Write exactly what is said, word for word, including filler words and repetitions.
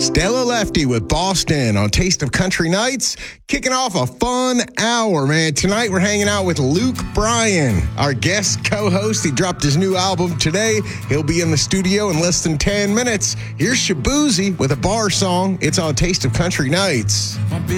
Stella Lefty with Boston on Taste of Country Nights, kicking off a fun hour, man. Tonight we're hanging out with Luke Bryan, our guest co-host. He dropped his new album today. He'll be in the studio in less than ten minutes. Here's Shaboozey with a bar song. It's on Taste of Country Nights.